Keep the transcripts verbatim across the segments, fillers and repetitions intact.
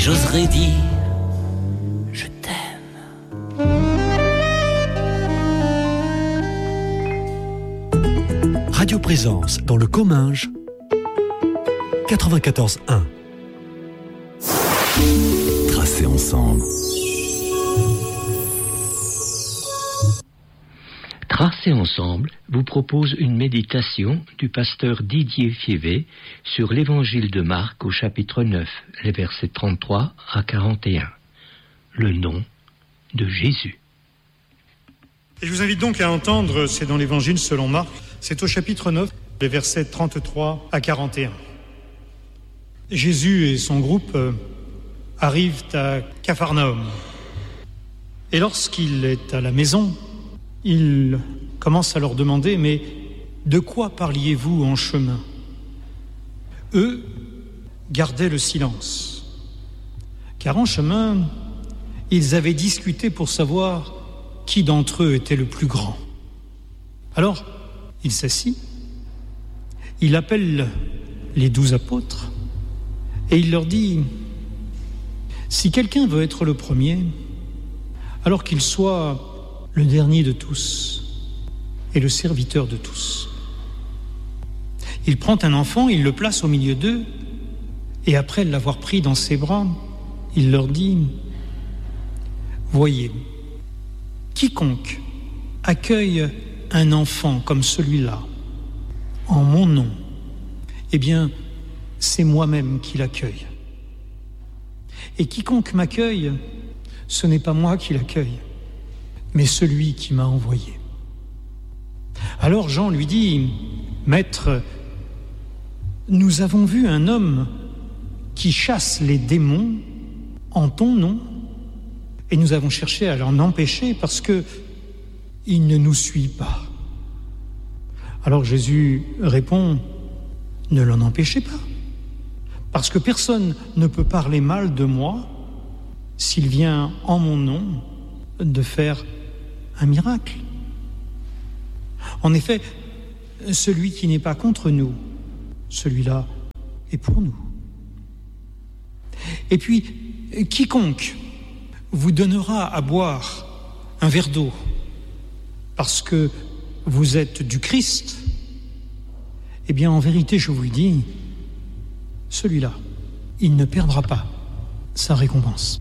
j'oserais dire je t'aime. Radio Présence dans le Comminges, quatre-vingt-quatorze un. Tracés ensemble. Tracés ensemble vous propose une méditation du pasteur Didier Fievé sur l'évangile de Marc au chapitre neuf, les versets trente-trois à quarante et un. Le nom de Jésus. Et je vous invite donc à entendre, c'est dans l'évangile selon Marc, c'est au chapitre neuf, les versets trente-trois à quarante et un. Jésus et son groupe arrivent à Capharnaüm. Et lorsqu'il est à la maison, il commence à leur demander « Mais de quoi parliez-vous en chemin ?» Eux gardaient le silence, car en chemin, ils avaient discuté pour savoir qui d'entre eux était le plus grand. Alors, il s'assit, il appelle les douze apôtres et il leur dit « Si quelqu'un veut être le premier, alors qu'il soit le dernier de tous et le serviteur de tous. » Il prend un enfant, il le place au milieu d'eux et après l'avoir pris dans ses bras, il leur dit « Voyez, quiconque accueille un enfant comme celui-là, en mon nom, eh bien, c'est moi-même qui l'accueille. Et quiconque m'accueille, ce n'est pas moi qui l'accueille, mais celui qui m'a envoyé. » Alors Jean lui dit « Maître, nous avons vu un homme qui chasse les démons en ton nom, et nous avons cherché à l'en empêcher parce que il ne nous suit pas. » Alors Jésus répond « Ne l'en empêchez pas, parce que personne ne peut parler mal de moi s'il vient en mon nom de faire un miracle. En effet, celui qui n'est pas contre nous, celui-là est pour nous. Et puis, quiconque vous donnera à boire un verre d'eau parce que vous êtes du Christ, eh bien, en vérité, je vous le dis, celui-là, il ne perdra pas sa récompense.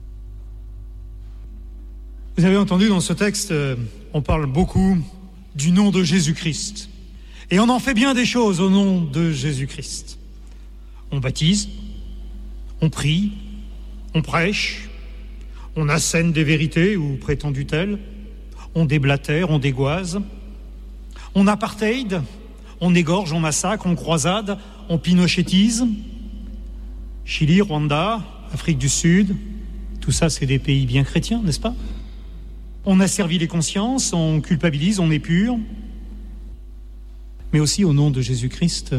Vous avez entendu dans ce texte, on parle beaucoup du nom de Jésus-Christ. Et on en fait bien des choses au nom de Jésus-Christ. On baptise, on prie, on prêche, on assène des vérités ou prétendues telles, on déblatère, on dégoise, on apartheid, on égorge, on massacre, on croisade, on pinochetise. Chili, Rwanda, Afrique du Sud, tout ça c'est des pays bien chrétiens, n'est-ce pas? On asservit les consciences, on culpabilise, on épure. Mais aussi au nom de Jésus-Christ,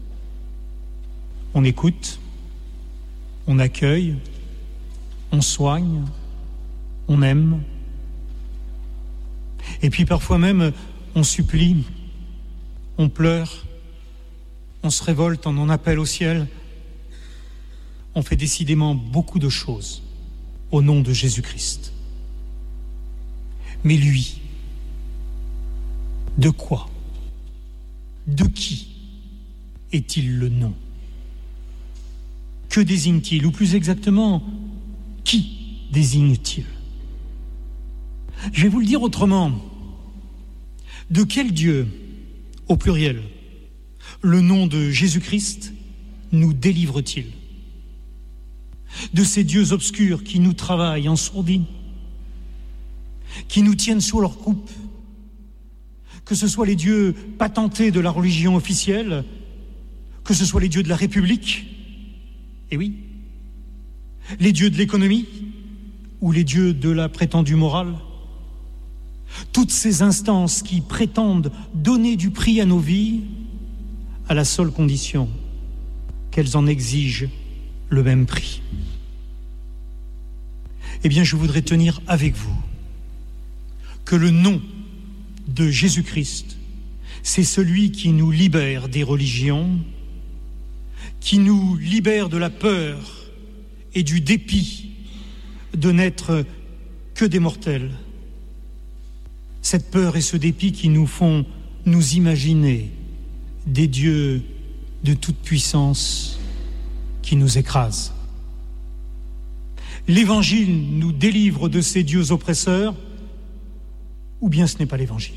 on écoute, on accueille, on soigne, on aime. Et puis parfois même, on supplie, on pleure, on se révolte, on en appelle au ciel. On fait décidément beaucoup de choses au nom de Jésus-Christ. Mais lui, de quoi, de qui est-il le nom? Que désigne-t-il? Ou plus exactement, qui désigne-t-il? Je vais vous le dire autrement. De quel Dieu, au pluriel, le nom de Jésus-Christ nous délivre-t-il? De ces dieux obscurs qui nous travaillent en sourdine, qui nous tiennent sous leur coupe, que ce soit les dieux patentés de la religion officielle, que ce soit les dieux de la République, et oui, les dieux de l'économie ou les dieux de la prétendue morale, toutes ces instances qui prétendent donner du prix à nos vies à la seule condition qu'elles en exigent le même prix. Eh bien, je voudrais tenir avec vous que le nom de Jésus-Christ, c'est celui qui nous libère des religions, qui nous libère de la peur et du dépit de n'être que des mortels. Cette peur et ce dépit qui nous font nous imaginer des dieux de toute puissance qui nous écrasent. L'Évangile nous délivre de ces dieux oppresseurs, ou bien ce n'est pas l'Évangile.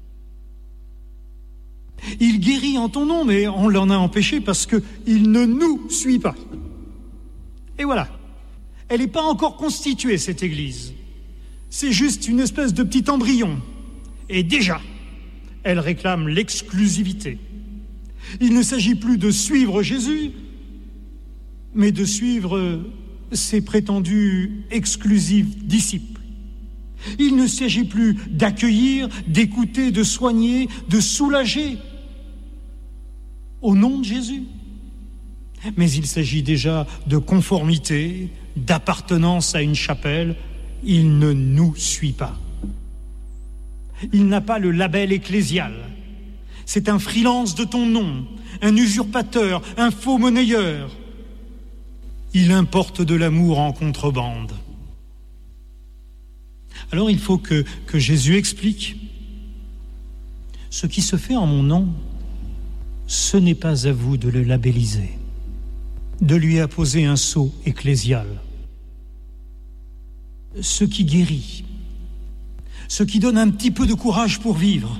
Il guérit en ton nom, mais on l'en a empêché parce qu'il ne nous suit pas. Et voilà, elle n'est pas encore constituée, cette Église. C'est juste une espèce de petit embryon. Et déjà, elle réclame l'exclusivité. Il ne s'agit plus de suivre Jésus, mais de suivre ses prétendus exclusifs disciples. Il ne s'agit plus d'accueillir, d'écouter, de soigner, de soulager au nom de Jésus. Mais il s'agit déjà de conformité, d'appartenance à une chapelle. Il ne nous suit pas. Il n'a pas le label ecclésial. C'est un freelance de ton nom, un usurpateur, un faux monnayeur. Il importe de l'amour en contrebande. Alors il faut que, que Jésus explique. Ce qui se fait en mon nom, ce n'est pas à vous de le labelliser, de lui apposer un sceau ecclésial. Ce qui guérit, ce qui donne un petit peu de courage pour vivre,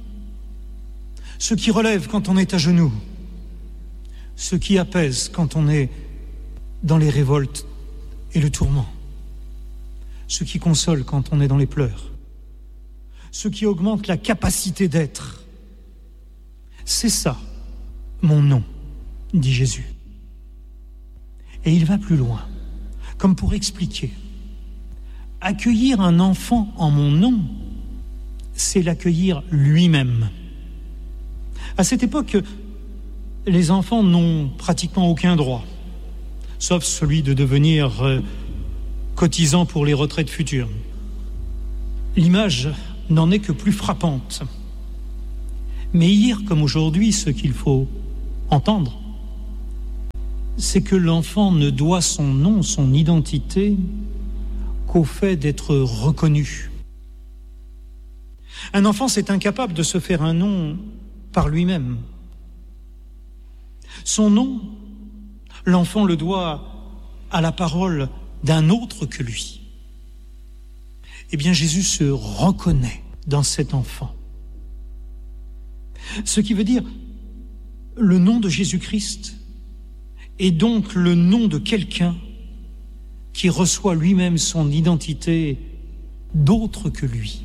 ce qui relève quand on est à genoux, ce qui apaise quand on est dans les révoltes et le tourment, ce qui console quand on est dans les pleurs, ce qui augmente la capacité d'être. C'est ça, mon nom, dit Jésus. Et il va plus loin, comme pour expliquer. Accueillir un enfant en mon nom, c'est l'accueillir lui-même. À cette époque, les enfants n'ont pratiquement aucun droit, sauf celui de devenir euh, cotisant pour les retraites futures. L'image n'en est que plus frappante. Mais hier comme aujourd'hui, ce qu'il faut entendre, c'est que l'enfant ne doit son nom, son identité, qu'au fait d'être reconnu. Un enfant, c'est incapable de se faire un nom par lui-même. Son nom, l'enfant le doit à la parole d'un autre que lui. Eh bien, Jésus se reconnaît dans cet enfant. Ce qui veut dire le nom de Jésus-Christ est donc le nom de quelqu'un qui reçoit lui-même son identité d'autre que lui.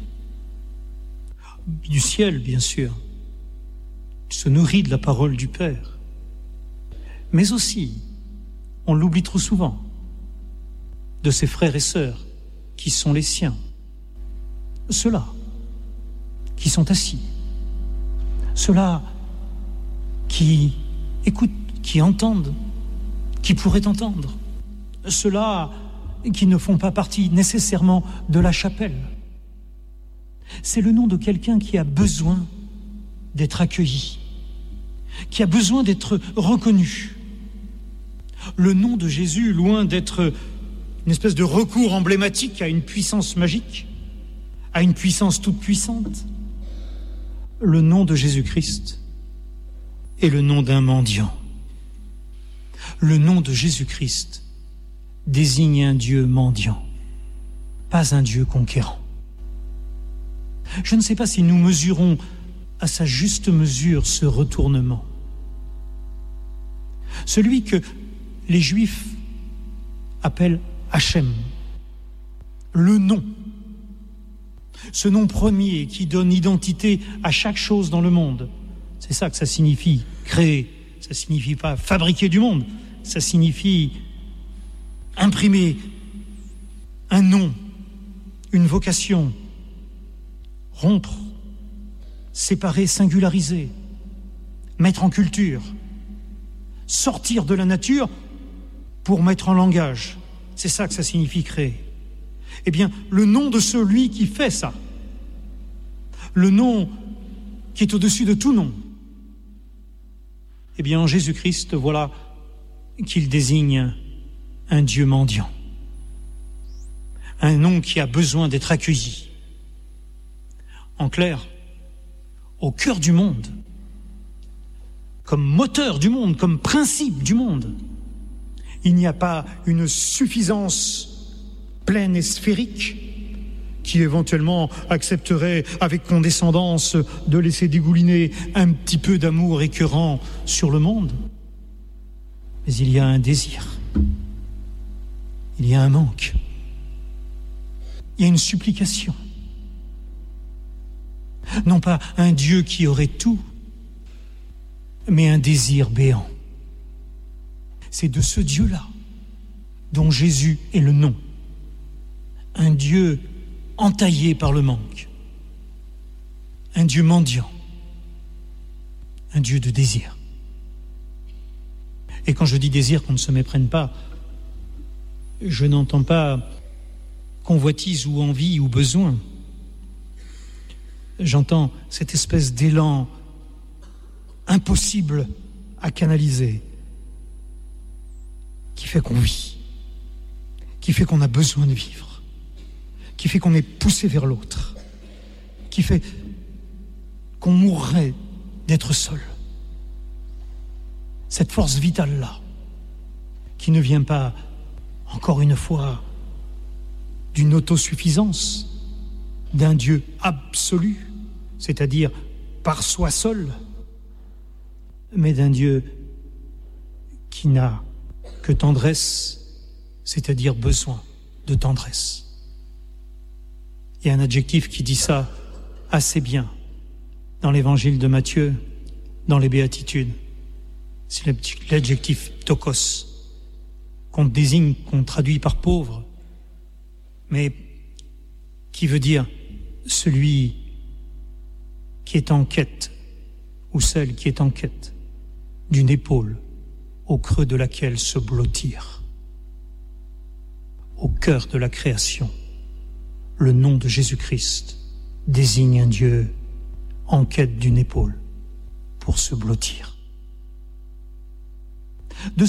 Du ciel, bien sûr. Il se nourrit de la parole du Père. Mais aussi, on l'oublie trop souvent, de ses frères et sœurs qui sont les siens. Ceux-là qui sont assis. Ceux-là qui écoutent, qui entendent, qui pourraient entendre. Ceux-là qui ne font pas partie nécessairement de la chapelle. C'est le nom de quelqu'un qui a besoin d'être accueilli, qui a besoin d'être reconnu. Le nom de Jésus, loin d'être une espèce de recours emblématique à une puissance magique, à une puissance toute puissante, le nom de Jésus-Christ est le nom d'un mendiant. Le nom de Jésus-Christ désigne un Dieu mendiant, pas un Dieu conquérant. Je ne sais pas si nous mesurons à sa juste mesure ce retournement. Celui que les Juifs appellent Hachem, le nom, ce nom premier qui donne identité à chaque chose dans le monde. C'est ça que ça signifie, créer. Ça signifie pas fabriquer du monde, ça signifie imprimer un nom, une vocation, rompre, séparer, singulariser, mettre en culture, sortir de la nature pour mettre en langage. C'est ça que ça signifie créer. Eh bien, le nom de celui qui fait ça, le nom qui est au-dessus de tout nom, eh bien, en Jésus-Christ, voilà qu'il désigne un Dieu mendiant, un nom qui a besoin d'être accueilli. En clair, au cœur du monde, comme moteur du monde, comme principe du monde, il n'y a pas une suffisance pleine et sphérique qui éventuellement accepterait avec condescendance de laisser dégouliner un petit peu d'amour écœurant sur le monde. Mais il y a un désir, il y a un manque, il y a une supplication. Non pas un Dieu qui aurait tout, mais un désir béant. C'est de ce Dieu-là dont Jésus est le nom. Un Dieu entaillé par le manque. Un Dieu mendiant. Un Dieu de désir. Et quand je dis désir, qu'on ne se méprenne pas, je n'entends pas convoitise ou envie ou besoin. J'entends cette espèce d'élan impossible à canaliser, qui fait qu'on vit, qui fait qu'on a besoin de vivre, qui fait qu'on est poussé vers l'autre, qui fait qu'on mourrait d'être seul. Cette force vitale-là, qui ne vient pas, encore une fois, d'une autosuffisance, d'un Dieu absolu, c'est-à-dire par soi seul, mais d'un Dieu qui n'a que tendresse, c'est-à-dire besoin de tendresse. Il y a un adjectif qui dit ça assez bien dans l'évangile de Matthieu, dans les béatitudes. C'est l'adjectif tokos, qu'on désigne, qu'on traduit par pauvre, mais qui veut dire celui qui est en quête, ou celle qui est en quête d'une épaule au creux de laquelle se blottir. Au cœur de la création, le nom de Jésus-Christ désigne un Dieu en quête d'une épaule pour se blottir. De